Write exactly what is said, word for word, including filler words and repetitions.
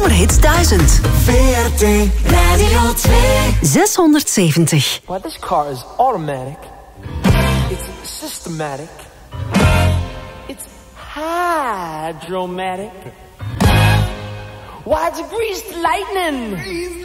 Zomerhits duizend. V R T Radio twee. zeshonderdzeventig. Well, this car is automatic. It's systematic. It's hydromatic. Why, it's greased lightning.